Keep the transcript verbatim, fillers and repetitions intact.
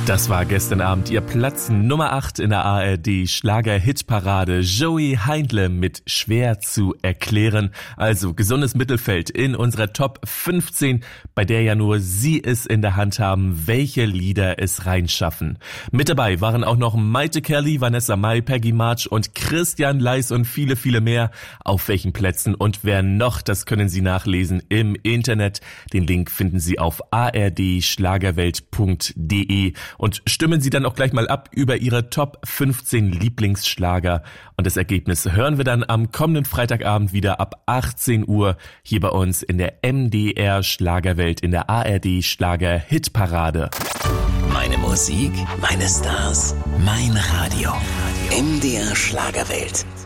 Das war gestern Abend ihr Platz Nummer acht in der A R D Schlager-Hitparade. Joey Heindle mit Schwer zu erklären. Also gesundes Mittelfeld in unserer Top fünfzehn, bei der ja nur Sie es in der Hand haben, welche Lieder es reinschaffen. Mit dabei waren auch noch Maite Kelly, Vanessa Mai, Peggy March und Christian Leis und viele, viele mehr. Auf welchen Plätzen und wer noch, das können Sie nachlesen im Internet. Den Link finden Sie auf a r d schlagerwelt punkt d e. Und stimmen Sie dann auch gleich mal ab über Ihre Top fünfzehn Lieblingsschlager. Und das Ergebnis hören wir dann am kommenden Freitagabend wieder ab achtzehn Uhr hier bei uns in der M D R Schlagerwelt in der A R D Schlager Hitparade. Meine Musik, meine Stars, mein Radio. M D R Schlagerwelt.